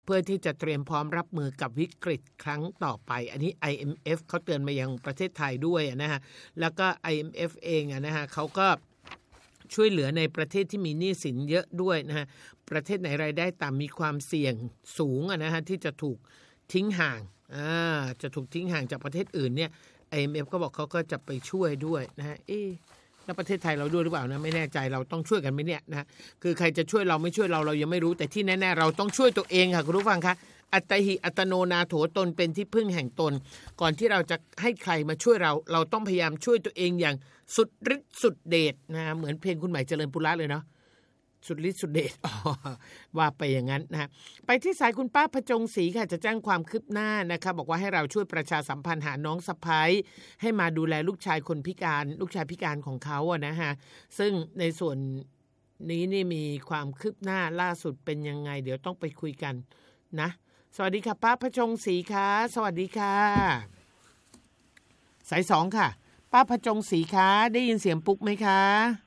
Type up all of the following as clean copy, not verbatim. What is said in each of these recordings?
เพื่อที่จะเตรียมพร้อมรับมือกับวิกฤตครั้งต่อไปอันนี้ IMF เขาเตือนมายังประเทศไทยด้วยนะฮะแล้วก็ IMF เองนะฮะเขาก็ช่วยเหลือในประเทศที่มีหนี้สินเยอะด้วยนะฮะประเทศไหนรายได้ต่ำมีความเสี่ยงสูงนะฮะที่จะถูกทิ้งห่างจะถูกทิ้งห่างจากประเทศอื่นเนี่ย IMF ก็บอกเขาก็จะไปช่วยด้วยนะฮะแล้วประเทศไทยเราด้วยหรือเปล่านะไม่แน่ใจเราต้องช่วยกันไหมเนี่ยนะคือใครจะช่วยเราไม่ช่วยเรายังไม่รู้แต่ที่แน่ๆเราต้องช่วยตัวเองค่ะคุณผู้ฟังคะอัตหิอัตโนนาโถตนเป็นที่พึ่งแห่งตนก่อนที่เราจะให้ใครมาช่วยเราต้องพยายามช่วยตัวเองอย่างสุดฤทธิ์สุดเดชนะเหมือนเพลงคุณใหม่เจริญปุระเลยเนาะสุดฤทธิ์สุดเดชว่าไปอย่างนั้นนะไปที่สายคุณป้าพจงศรีค่ะจะแจ้งความคืบหน้านะคะบอกว่าให้เราช่วยประชาสัมพันธ์หาน้องสะใภ้ให้มาดูแลลูกชายคนพิการลูกชายพิการของเขาอะนะฮะซึ่งในส่วนนี้นี่มีความคืบหน้าล่าสุดเป็นยังไงเดี๋ยวต้องไปคุยกันนะสวัสดีค่ะป้าพจงศรีค่ะสวัสดีค่ะสาย2ค่ะป้าพจงศรีคะได้ยินเสียงปุ๊กไหมคะ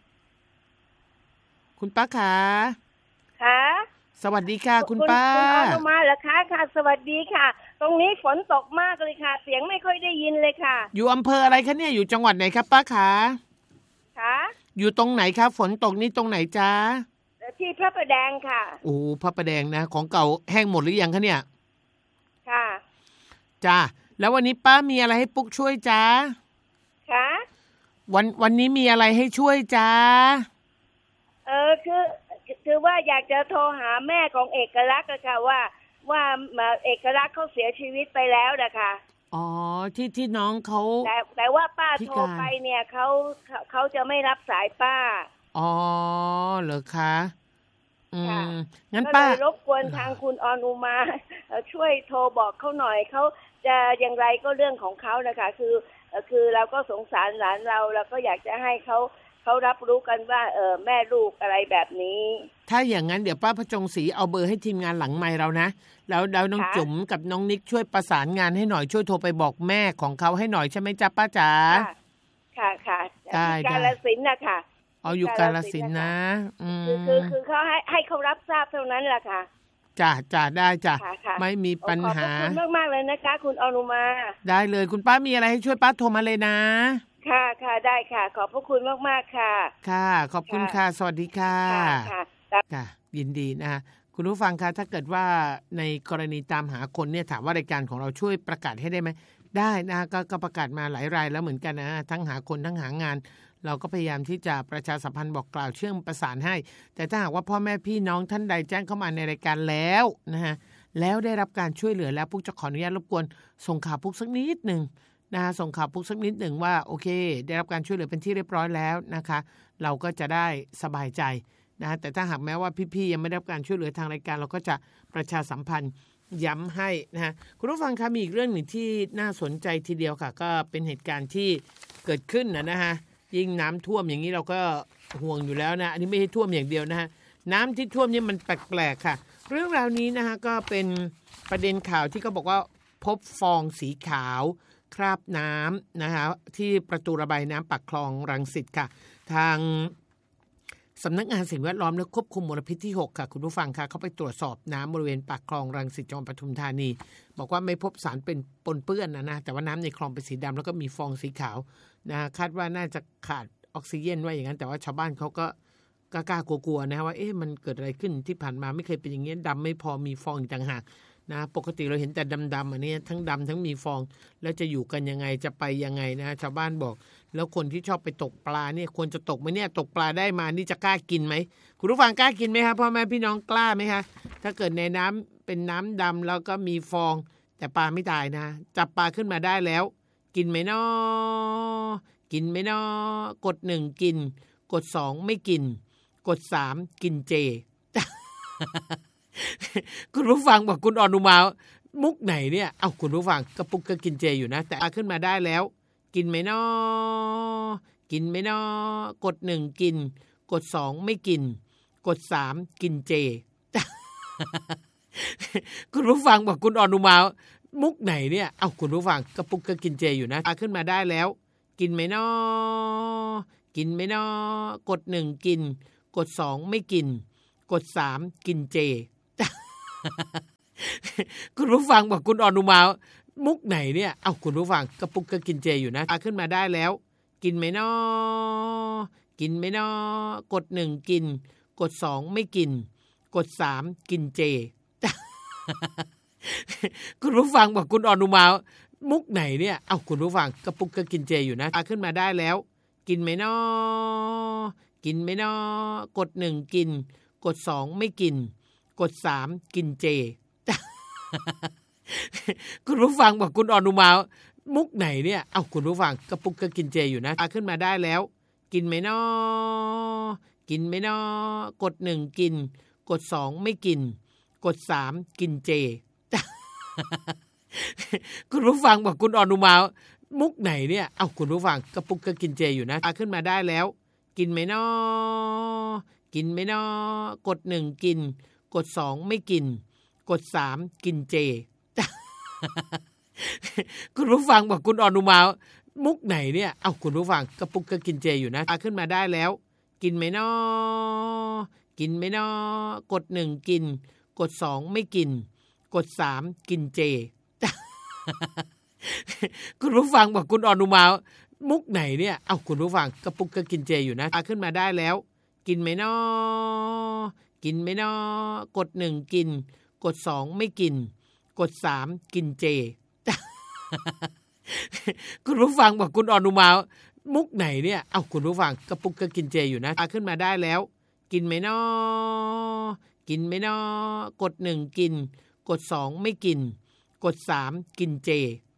คุณป้าคะค่ะสวัสดีค่ะคุณป้าคุณอนุมาเหรอคะค่ะสวัสดีค่ะตรงนี้ฝนตกมากเลยค่ะเสียงไม่ค่อยได้ยินเลยค่ะอยู่อำเภออะไรคะเนี่ยอยู่จังหวัดไหนครับป้าคะค่ะอยู่ตรงไหนครับฝนตกนี่ตรงไหนจ๊ะที่พระประแดงค่ะโอ้พระประแดงนะของเก่าแห้งหมดหรือยังคะเนี่ยค่ะจ้าแล้ววันนี้ป้ามีอะไรให้ปุ๊กช่วยจ๊ะค่ะวันนี้มีอะไรให้ช่วยจ๊ะคือว่าอยากจะโทรหาแม่ของเอกลักษณ์ค่ะว่าเอกลักษณ์เขาเสียชีวิตไปแล้วนะคะอ๋อที่น้องเขาแต่ว่าป้าโทรไปเนี่ยเขาจะไม่รับสายป้าอ๋อเหรอคะงั้นป้ารบกวนทางคุณอนุมาช่วยโทรบอกเขาหน่อยเขาจะอย่างไรก็เรื่องของเขานะคะคือเราก็สงสารหลานเราก็อยากจะให้เขารับรู้กันว่าแม่ลูกอะไรแบบนี้ถ้าอย่างนั้นเดี๋ยวป้าพจงศรีเอาเบอร์ให้ทีมงานหลังไมค์เรานะแล้วน้องจุ๋มกับน้องนิกช่วยประสานงานให้หน่อยช่วยโทรไปบอกแม่ของเขาให้หน่อยใช่ไหมจ๊ะป้าจ๋าค่ะกาฬสินธุ์นะคะเอาอยู่กาฬสินธุ์นะคือเขาให้เขารับทราบเท่านั้นแหละค่ะจ้าได้จ้ะไม่มีปัญหาขอบคุณมากๆเลยนะคะคุณอนุมาได้เลยคุณป้ามีอะไรให้ช่วยป้าโทรมาเลยนะค่ะได้ค่ะขอบพระคุณมากๆค่ะค่ะขอบคุณค่ะสวัสดีค่ะค่ะยินดีนะคุณผู้ฟังคะถ้าเกิดว่าในกรณีตามหาคนเนี่ยถามว่ารายการของเราช่วยประกาศให้ได้ไหมได้นะก็ประกาศมาหลายรายแล้วเหมือนกันนะทั้งหาคนทั้งหางานเราก็พยายามที่จะประชาสัมพันธ์บอกกล่าวเชื่อมประสานให้แต่ถ้าหากว่าพ่อแม่พี่น้องท่านใดแจ้งเข้ามาในรายการแล้วนะฮะแล้วได้รับการช่วยเหลือแล้วปุ๊กจะขออนุญาตรบกวนส่งข่าวปุ๊กสักนิดนึงนะส่งข่าวปุ๊กสักนิดหนึ่งว่าโอเคได้รับการช่วยเหลือเป็นที่เรียบร้อยแล้วนะคะเราก็จะได้สบายใจนะแต่ถ้าหากแม้ว่าพี่ๆยังไม่ได้รับการช่วยเหลือทางรายการเราก็จะประชาสัมพันธ์ย้ำให้นะฮะคุณผู้ฟังคะมีอีกเรื่องหนึ่งที่น่าสนใจทีเดียวค่ะก็เป็นเหตุการณ์ที่เกิดขึ้นนะฮะยิ่งน้ำท่วมอย่างนี้เราก็ห่วงอยู่แล้วนะอันนี้ไม่ใช่ท่วมอย่างเดียวนะฮะน้ำที่ท่วมนี่มันแปลกๆค่ะเรื่องราวนี้นะฮะก็เป็นประเด็นข่าวที่เขาบอกว่าพบฟองสีขาวคราบน้ำนะฮะที่ประตูระบายน้ำปากคลองรังสิตค่ะทางสำนักงานสิ่งแวดล้อมและควบคุมมลพิษที่6ค่ะคุณผู้ฟังค่ะเขาไปตรวจสอบน้ำบริเวณปากคลองรังสิตจังหวัดปทุมธานีบอกว่าไม่พบสารเป็นปนเปื้อนนะแต่ว่าน้ำในคลองเป็นสีดำแล้วก็มีฟองสีขาวนะคาดว่าน่าจะขาดออกซิเจนว่าอย่างนั้นแต่ว่าชาวบ้านเขาก็กล้ากลัวๆนะว่ามันเกิดอะไรขึ้นที่ผ่านมาไม่เคยเป็นอย่างนี้ดำไม่พอมีฟองอีกต่างหากนะปกติเราเห็นแต่ดำๆอันนี้ทั้งดำทั้งมีฟองแล้วจะอยู่กันยังไงจะไปยังไงนะชาวบ้านบอกแล้วคนที่ชอบไปตกปลาเนี่ยควรจะตกไหมเนี่ยตกปลาได้มานี่จะกล้ากินไหมคุณผู้ฟังกล้ากินไหมครับพ่อแม่พี่น้องกล้าไหมคะถ้าเกิดในน้ำเป็นน้ำดำแล้วก็มีฟองแต่ปลาไม่ตายนะจับปลาขึ้นมาได้แล้วกินไหมน้อกินไหมน้อกด1กินกด2ไม่กินกด3กินเจ คุณผู้ฟังบอกคุณอนุมามุกไหนเนี่ยเอาคุณผู้ฟังกระปุกก็กินเจอยู่นะแต่ขึ้นมาได้แล้วกินไหมน้อกินไหมน้อกด1กินกด2ไม่กินกด3กินเจ คุณผู้ฟังบอกคุณอนุมามุกไหนเนี่ยเอาคุณผู้ฟังกระปุกก็กินเจอยู่นะขึ้นมาได้แล้วกินไหมน้อกินไหมน้อกด1กินกด2ไม่กินกด3กินเจคุณผู้ฟังบอกคุณอนุมามุกไหนเนี่ยเอาคุณผู้ฟังกระปุกก็กินเจอยู่นะขึ้นมาได้แล้วกินไหมน้อกินไหมน้อกด1กินกด2ไม่กินกด3กินเจ คุณผู้ฟังบอกคุณอนุมามุกไหนเนี่ยเอาคุณผู้ฟังกระปุกก็กินเจอยู่นะขึ้นมาได้แล้วกินไหมน้อกินไหมน้อกด1กินกด2ไม่กินกด3กินเจ คุณผู้ฟังบอกคุณอนุมามุกไหนเนี่ยเอาคุณผู้ฟังกระปุกก็กินเจอยู่นะขึ้นมาได้แล้วกินไหมน้อกินไหมน้อกด1กินกด2ไม่กินกด3กินเจ คุณผู้ฟังบอกคุณอนุมามุกไหนเนี่ยเอาคุณผู้ฟังกระปุกก็กินเจอยู่นะขึ้นมาได้แล้วกินไหมน้อกินไหมน้อกด1กินกด2ไม่กินกด3กินเจ คุณผู้ฟังบอกคุณอนุมามุกไหนเนี่ยเอาคุณผู้ฟังกระปุกก็กินเจอยู่นะขึ้นมาได้แล้วกินไหมน้อกินไหมน้อกด1กินกด2ไม่กินกด3กินเจ คุณผู้ฟังบอกคุณอนุมามุกไหนเนี่ยเอาคุณผู้ฟังกระปุกก็กินเจอยู่นะขึ้นมาได้แล้วกินไหมน้อกินไหมน้อกด1กินกด2ไม่กินกด3กินเจ คุณผู้ฟังบอกคุณอนุมามุกไหนเนี่ยเอาคุณผู้ฟังกระปุกก็กินเจอยู่นะขึ้นมาได้แล้วกินไหมน้อกินไหมน้อกด1กินกด2ไม่กินกด3กินเจ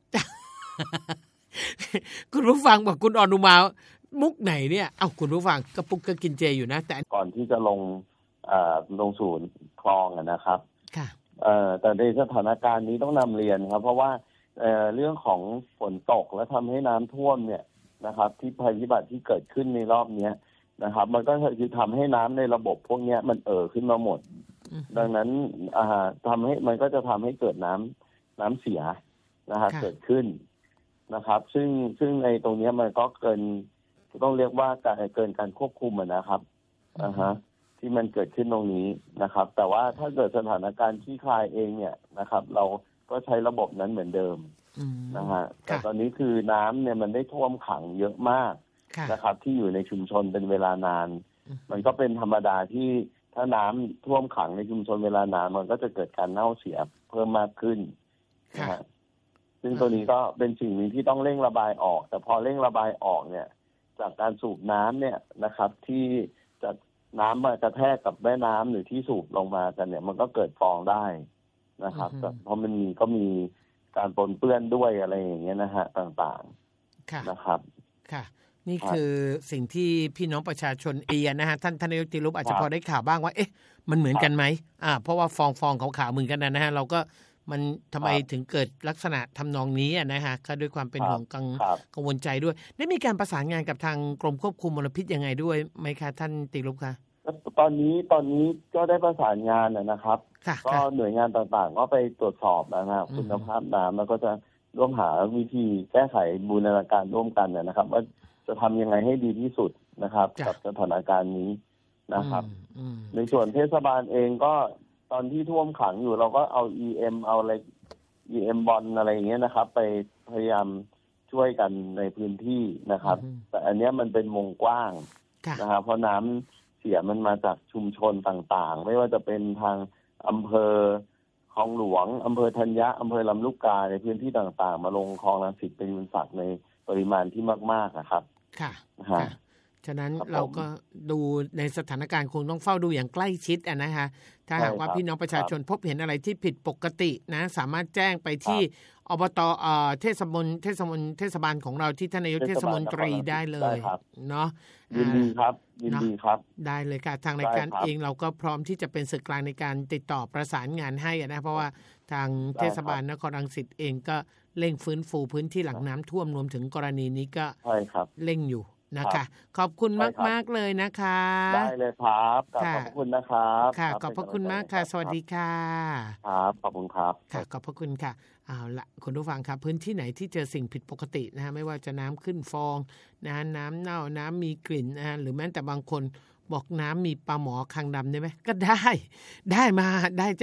คุณผู้ฟังบอกคุณอนุมามุกไหนเนี่ยเอาคุณผู้ฟังกระปุกก็กินเจอยู่นะแต่ก่อนที่จะลงศูนย์คลองนะครับค่ะแต่ในสถานการณ์นี้ต้องนำเรียนครับเพราะว่าเรื่องของฝนตกและทำให้น้ำท่วมเนี่ยนะครับที่ภัยพิบัติที่เกิดขึ้นในรอบนี้นะครับมันก็คือทำให้น้ำในระบบพวกนี้มันขึ้นมาหมดดังนั้นทำให้มันก็จะทำให้เกิดน้ำเสียนะครับเกิดขึ้นนะครับซึ่งในตรงนี้มันก็ต้องเรียกว่าเกินการควบคุมนะครับที่มันเกิดขึ้นตรงนี้นะครับแต่ว่าถ้าเกิดสถานการณ์ที่คลายเองเนี่ยนะครับเราก็ใช้ระบบนั้นเหมือนเดิมนะฮะแต่ตอนนี้คือน้ำเนี่ยมันได้ท่วมขังเยอะมากนะครับที่อยู่ในชุมชนเป็นเวลานานมันก็เป็นธรรมดาที่ถ้าน้ำท่วมขังในชุมชนเวลานานมันก็จะเกิดการเน่าเสียเพิ่มมากขึ้นนะฮะซึ่งตัวนี้ก็เป็นสิ่งหนึ่งที่ต้องเร่งระบายออกแต่พอเร่งระบายออกเนี่ยจากการสูบน้ำเนี่ยนะครับที่จะน้ำมากระแทกกับแม่น้ำหรือที่สูบลงมากันเนี่ยมันก็เกิดฟองได้นะครับเพราะมันมีการปนเปื้อนด้วยอะไรอย่างเงี้ยนะฮะต่างๆนะครับค่ะนี่คือสิ่งที่พี่น้องประชาชนนะฮะท่านนายกติรุปอาจจะพอได้ข่าวบ้างว่าเอ๊ะมันเหมือนกันไหมเพราะว่าฟองขาวๆเหมือนกันนะฮะเราก็มันทำไมถึงเกิดลักษณะทำนองนี้นะฮะก็ด้วยความเป็นห่วงกังวลใจด้วยได้มีการประสานงานกับทางกรมควบคุมมลพิษยังไงด้วยไหมคะท่านติรุปคะตอนนี้ก็ได้ประสานงานนะครับก็หน่วยงานต่างๆก็ไปตรวจสอบนะครับคุณภาพน้ำแล้วก็จะร่วมหาวิธีแก้ไขบูรณาการร่วมกันนะครับว่าจะทำยังไงให้ดีที่สุดนะครับกับสถานการณ์นี้นะครับในส่วนเทศบาลเองก็ตอนที่ท่วมขังอยู่เราก็เอา เอาอะไร บอลอะไรอย่างเงี้ยนะครับไปพยายามช่วยกันในพื้นที่นะครับแต่อันนี้มันเป็นวงกว้างนะครับเพราะน้ำเสียมันมาจากชุมชนต่างๆไม่ว่าจะเป็นทางอำเภอคลองหลวงอำเภอธัญญะอำเภอลำลูกกาในพื้นที่ต่างๆมาลงคลองรังสิตเป็นศักดิ์ในปริมาณที่มากๆนะครับค่ะฉะนั้นเราก็ดูในสถานการณ์คงต้องเฝ้าดูอย่างใกล้ชิดนะคะถ้าหากว่าพี่น้องประชาชนพบเห็นอะไรที่ผิดปกตินะสามารถแจ้งไปที่อบต.เทศบาลของเราที่ท่านนายกเทศมนตรีได้เลยเนาะยินดีครับได้เลยค่ะทางรายการเองเราก็พร้อมที่จะเป็นสื่อกลางในการติดต่อประสานงานให้นะเพราะว่าทางเทศบาลนครรังสิตเองก็เร่งฟื้นฟูพื้นที่หลังน้ำท่วมรวมถึงกรณีนี้ก็เร่งอยู่นะคะขอบคุณมากๆเลยนะคะได้เลยครับขอบคุณนะครับค่ะขอบพระคุณมากค่ะสวัสดีค่ะครับขอบคุณครับค่ะขอบพระคุณค่ะเอาละคุณผู้ฟังครับพื้นที่ไหนที่เจอสิ่งผิดปกตินะฮะไม่ว่าจะน้ำขึ้นฟองนะฮะน้ำเน่าน้ำมีกลิ่นนะฮะหรือแม้แต่บางคนบอกน้ำมีปลาหมอคางดำได้ไหมก็ได้มาได้